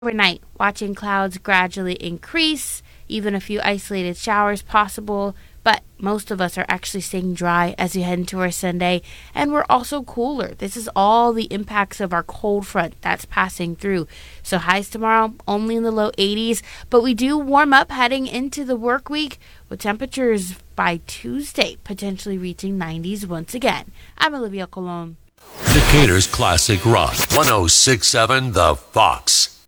Overnight, watching clouds gradually increase, even a few isolated showers possible, but most of us are actually staying dry as we head into our Sunday, and we're also cooler. This is all the impacts of our cold front that's passing through. So highs tomorrow only in the low 80s, but we do warm up heading into the work week with temperatures by Tuesday potentially reaching 90s once again. I'm Olivia Colon. Decatur's Classic Rock 1067 The Fox.